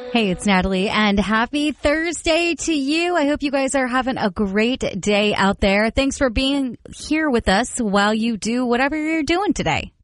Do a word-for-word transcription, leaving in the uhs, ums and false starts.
Hey, it's Natalie, and happy Thursday to you. I hope you guys are having a great day out there. Thanks for being here with us while you do whatever you're doing today.